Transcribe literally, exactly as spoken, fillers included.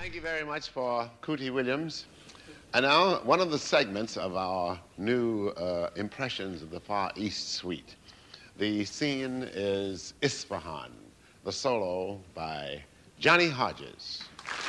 Thank you very much for Cootie Williams. And now, one of the segments of our new uh, Impressions of the Far East suite. The scene is Isfahan, the solo by Johnny Hodges.